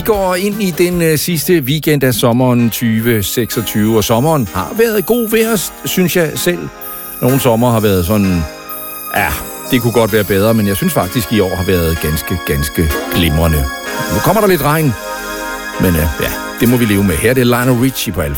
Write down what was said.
går ind i den sidste weekend af sommeren 2026, og sommeren har været god ved os, synes jeg selv. Nogle sommer har været sådan, ja, det kunne godt være bedre, men jeg synes faktisk, i år har været ganske glimrende. Nu kommer der lidt regn, men ja, det må vi leve med. Her er det Lionel Richie på